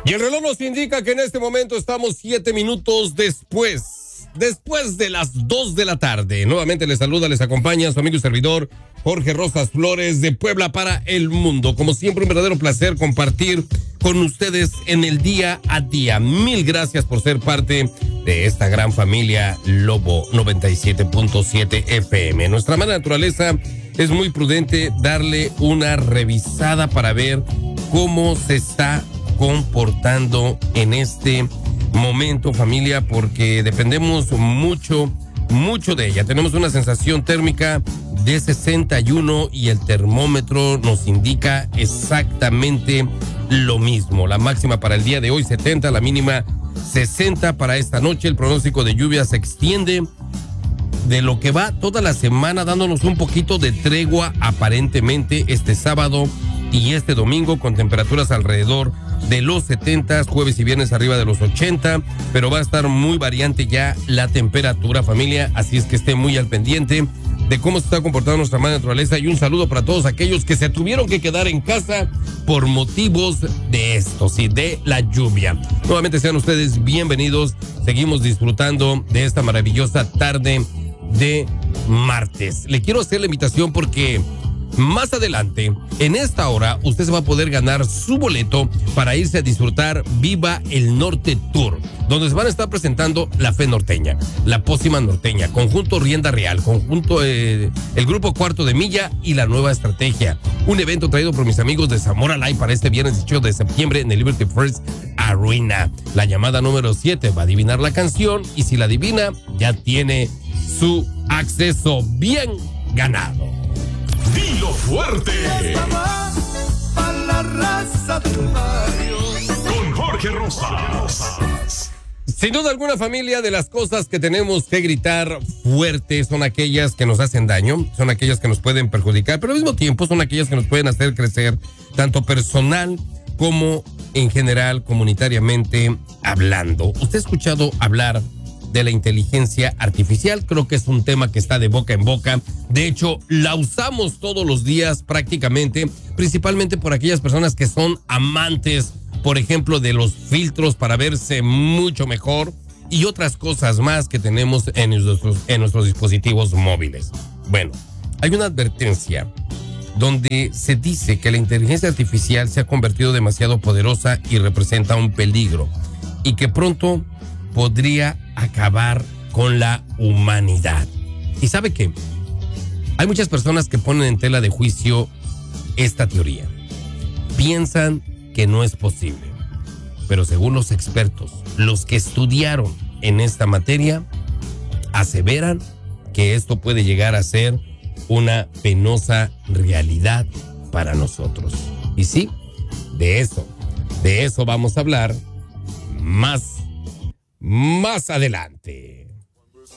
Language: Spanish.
Y el reloj nos indica que en este momento estamos 7 minutos después de las 2 de la tarde. Nuevamente les saluda, les acompaña su amigo y servidor Jorge Rosas Flores de Puebla para el mundo. Como siempre, un verdadero placer compartir con ustedes en el día a día. Mil gracias por ser parte de esta gran familia Lobo 97.7 FM. Nuestra madre naturaleza es muy prudente darle una revisada para ver cómo se está comportando en este momento, familia, porque dependemos mucho de ella. Tenemos una sensación térmica de 61 y el termómetro nos indica exactamente lo mismo. La máxima para el día de hoy 70, la mínima 60 para esta noche. El pronóstico de lluvia se extiende de lo que va toda la semana, dándonos un poquito de tregua aparentemente este sábado y este domingo, con temperaturas alrededor de los 70, jueves y viernes arriba de los 80, pero va a estar muy variante ya la temperatura, familia, así es que esté muy al pendiente de cómo se está comportando nuestra madre naturaleza. Y un saludo para todos aquellos que se tuvieron que quedar en casa por motivos de esto, sí, de la lluvia. Nuevamente sean ustedes bienvenidos, seguimos disfrutando de esta maravillosa tarde de martes. Le quiero hacer la invitación porque más adelante, en esta hora, usted se va a poder ganar su boleto para irse a disfrutar Viva el Norte Tour, donde se van a estar presentando La Fe Norteña, La Pócima Norteña, Conjunto Rienda Real, Conjunto el Grupo Cuarto de Milla y La Nueva Estrategia. Un evento traído por mis amigos de Zamora Live para este viernes 18 de septiembre en el Liberty First Arena. La llamada número 7 va a adivinar la canción y si la adivina, ya tiene su acceso bien ganado. ¡Dilo fuerte! Con Jorge Rosas. Sin duda alguna, familia, de las cosas que tenemos que gritar fuerte son aquellas que nos hacen daño, son aquellas que nos pueden perjudicar, pero al mismo tiempo son aquellas que nos pueden hacer crecer, tanto personal como en general, comunitariamente hablando. ¿Usted ha escuchado hablar de la inteligencia artificial? Creo que es un tema que está de boca en boca. De hecho, la usamos todos los días prácticamente, principalmente por aquellas personas que son amantes, por ejemplo, de los filtros para verse mucho mejor y otras cosas más que tenemos en nuestros dispositivos móviles. Bueno, hay una advertencia donde se dice que la inteligencia artificial se ha convertido demasiado poderosa y representa un peligro y que pronto podría acabar con la humanidad. ¿Y sabe qué? Hay muchas personas que ponen en tela de juicio esta teoría. Piensan que no es posible. Pero según los expertos, los que estudiaron en esta materia, aseveran que esto puede llegar a ser una penosa realidad para nosotros. Y sí, de eso vamos a hablar más adelante.